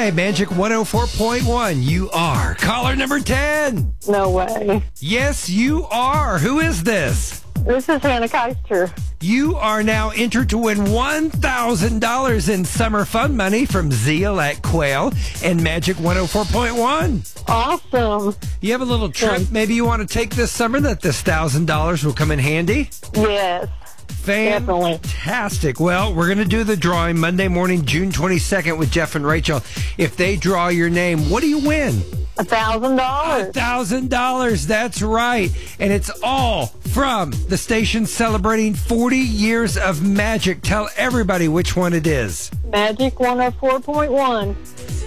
Hi, Magic 104.1. You are caller number 10. No way. Yes, you are. Who is this? This is Hannah Keister. You are now entered to win $1,000 in summer fun money from Zeal at Quail and Magic 104.1. Awesome. You have a little trip maybe you want to take this summer that this $1,000 will come in handy? Yes. Definitely. Fantastic. Well, we're going to do the drawing Monday morning, June 22nd with Jeff and Rachel. If they draw your name, what do you win? $1,000. $1,000. That's right. And it's all from the station celebrating 40 years of magic. Tell everybody which one it is. Magic 104.1.